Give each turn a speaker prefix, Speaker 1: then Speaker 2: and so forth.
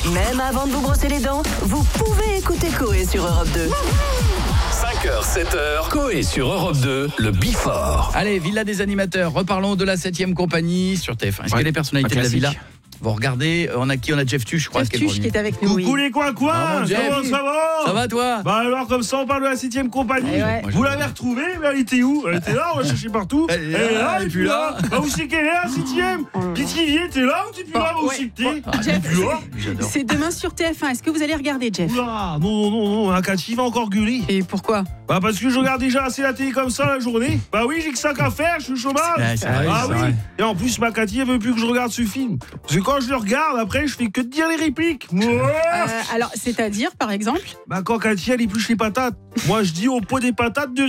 Speaker 1: Même avant de vous brosser les dents, vous pouvez écouter Coé sur Europe 2.
Speaker 2: 5h, 7h, Coé sur Europe 2, le Before.
Speaker 3: Allez, Villa des animateurs, reparlons de la 7e compagnie sur TF1. Est-ce que les personnalités de la Villa vous regardez, on a Jeff Tuch, je crois.
Speaker 4: Jeff Tuch qui est avec nous.
Speaker 5: Coucou les coins.
Speaker 3: Ah,
Speaker 5: Ça va
Speaker 3: Ça va toi?
Speaker 5: Bah alors comme ça on parle de la 7e compagnie.
Speaker 4: Ouais.
Speaker 5: Vous l'avez retrouvée, mais elle était où? Elle était là, on l'a cherché partout.
Speaker 3: Elle est là,
Speaker 5: elle est plus là. Bah où c'est qu'elle est la 7e? Pithiviers, t'es là ou t'es plus là? Où c'est que t'es?
Speaker 4: Jeff,
Speaker 5: plus là.
Speaker 4: c'est demain sur TF1. Est-ce que vous allez regarder, Jeff?
Speaker 5: Oula, non, un Cathy va encore gueuler.
Speaker 4: Et pourquoi?
Speaker 5: Bah parce que je regarde déjà assez la télé comme ça la journée. Bah oui, j'ai que ça qu'à faire, je suis au chômage.
Speaker 3: Ouais, c'est vrai,
Speaker 5: Ah
Speaker 3: c'est
Speaker 5: oui.
Speaker 3: vrai.
Speaker 5: Et en plus ma Cathy elle veut plus que je regarde ce film. Parce que quand je le regarde après je fais que de dire les répliques.
Speaker 4: Alors, c'est-à-dire, par exemple?
Speaker 5: Bah quand Cathy elle épluche les patates, moi je dis au pot des patates de